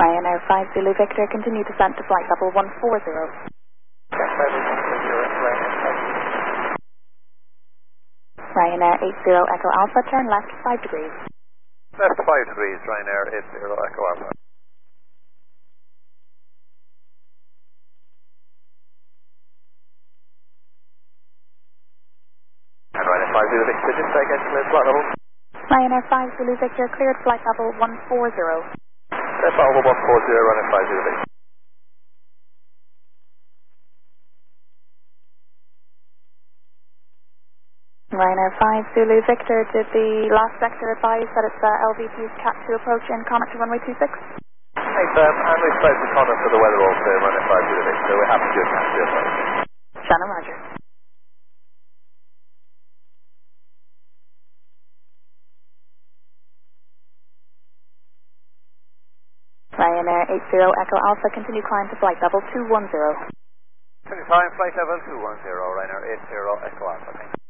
Ryanair 5 Zulu Victor, continue descent to flight level 140. Ryanair 80 Echo Alpha, turn left 5 degrees. Left 5 degrees, Ryanair 80 Echo Alpha. And Ryanair 5 Zulu Victor, just again cleared flight level. Ryanair 5 Zulu Victor, cleared flight level 140. Cleared flight level 140, Ryanair 5 Zulu Victor. Ryanair 5 Zulu Victor, did the last sector advise that it's LVP's Cat 2 approach in Connacht to runway 26? Hey Sam, and we've spoken to Connor for the weather all clear, Ryanair 5 Zulu Victor, we're happy to do a Cat 2 approach. Shannon Roger. Ryanair 80 Echo Alpha, continue climb to flight level 210. Continue climb, flight level 210, Ryanair 80 Echo Alpha, thanks.